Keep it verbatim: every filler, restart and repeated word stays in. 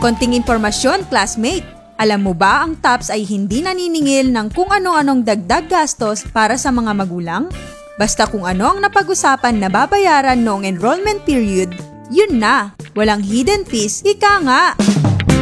Konting impormasyon, classmate. Alam mo ba ang T A P S ay hindi naniningil ng kung ano-anong dagdag gastos para sa mga magulang? Basta kung ano ang napag-usapan na babayaran noong enrollment period, yun na. Walang hidden fees, ika nga!